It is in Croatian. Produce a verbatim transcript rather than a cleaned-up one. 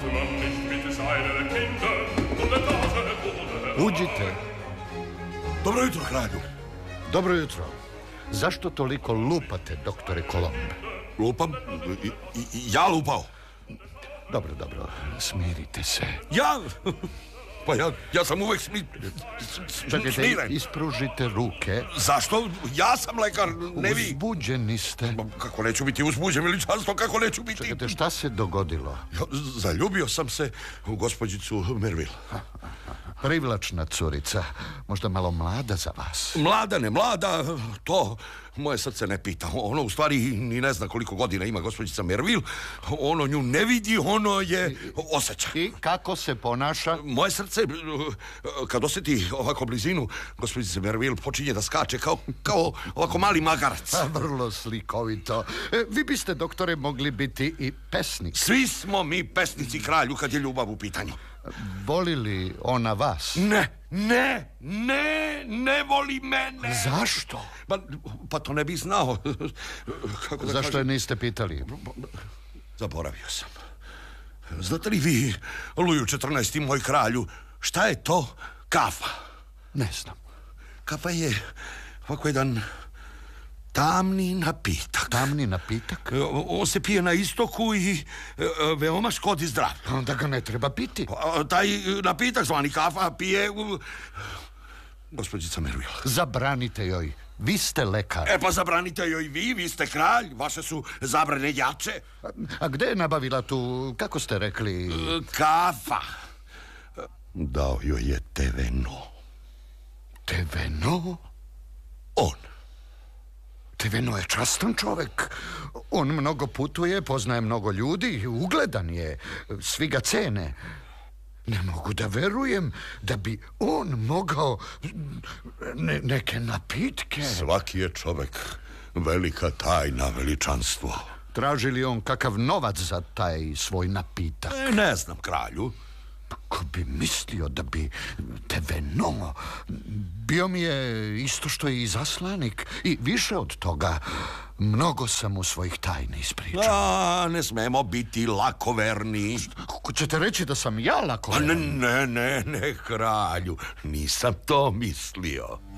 Uđite. Dobro jutro, kralju. Dobro jutro. Zašto toliko lupate, doktore Kolomb? Lupam? I, i, ja lupao? Dobro, dobro, smirite se. Ja? Pa ja, ja sam uvek smi... Čekajte, smiren. ispružite ruke. Zašto? Ja sam lekar, ne vi. Uzbuđeni ste. Kako neću biti uzbuđen, veličanstvo, kako neću biti... Čekajte, šta se dogodilo? Ja, zaljubio sam se u gospođicu Merville. Privlačna curica, možda malo mlada za vas. Mlada, ne mlada, to moje srce ne pita. Ono u stvari ni ne zna koliko godina ima gospođica Merville. Ono nju ne vidi, ono je osjeća. I kako se ponaša? Moje srce, kad osjeti ovako blizinu gospođice Merville, počinje da skače kao, kao ovako mali magarac. A, vrlo slikovito. E, vi biste, doktore, mogli biti i pesnik. Svi smo mi pesnici, kralju, kad je ljubav u pitanju. Voli li ona vas? Ne, ne, ne, ne voli mene. Zašto? Pa, pa to ne bi znao. Kako da Zašto kažem? je niste pitali? Zaboravio sam. Znate li vi, Luju četrnaesti, moj kralju, šta je to kafa? Ne znam. Kafa je ovako jedan tamni napitak. Tamni napitak? On se pije na istoku i e, veoma škodi zdravlju. Onda ga ne treba piti. A, taj napitak zvani kafa pije u... gospođica Merville. Zabranite joj. Vi ste lekar. E pa zabranite joj vi, vi ste kralj, vaše su zabrane jače. A, a gde je nabavila tu, kako ste rekli? E, kafa. Dao joj je Teveno. Teveno? On. Teveno je častan čovek. On mnogo putuje, poznaje mnogo ljudi, ugledan je, svi ga cene. Ne mogu da verujem da bi on mogao ne, neke napitke. Svaki je čovek velika tajna, veličanstvo. Traži li on kakav novac za taj svoj napitak? E, ne znam, kralju. Ko bi mislio da bi Teveno... Bio mi je isto što i zaslanik. I više od toga, mnogo sam mu svojih tajni ispričao. A, ne smemo biti lakoverni. Kako ćete reći da sam ja lakoveran? Ne, ne, ne, ne, kralju. Nisam to mislio.